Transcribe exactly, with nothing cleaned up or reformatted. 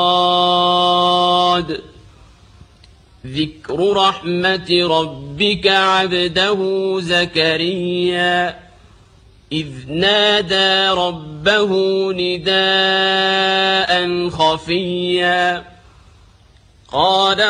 ذكر رحمة ربك عبده زكريا إذ نادى ربه نداء خفيا قال